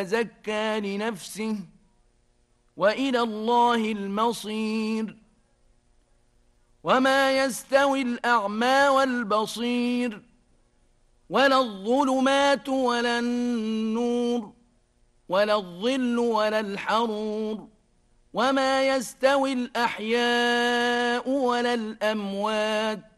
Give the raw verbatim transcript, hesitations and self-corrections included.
زكى لنفسه وإلى الله المصير. وما يستوي الأعمى والبصير ولا الظلمات ولا النور ولا الظل ولا الحرور. وما يستوي الأحياء ولا الأموات